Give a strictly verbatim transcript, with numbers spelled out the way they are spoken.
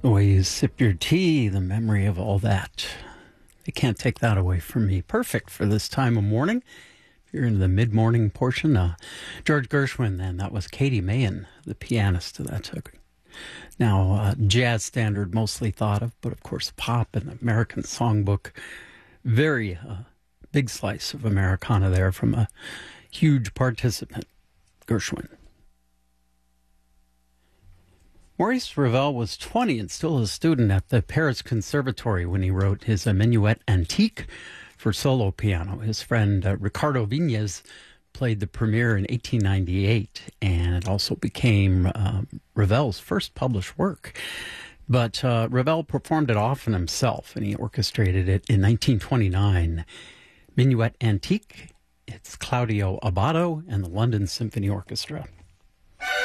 The way you sip your tea, the memory of all that. You can't take that away from me. Perfect for this time of morning. You're in the mid-morning portion. Uh, George Gershwin, then. That was Katie Mahan, the pianist that took. Now, uh, jazz standard mostly thought of, but of course pop and the American songbook. Very uh, big slice of Americana there from a huge participant, Gershwin. Maurice Ravel was twenty and still a student at the Paris Conservatory when he wrote his uh, Minuet Antique for solo piano. His friend uh, Ricardo Vignes played the premiere in eighteen ninety-eight, and it also became uh, Ravel's first published work. But uh, Ravel performed it often himself, and he orchestrated it in nineteen twenty-nine. Minuet Antique, it's Claudio Abbado and the London Symphony Orchestra.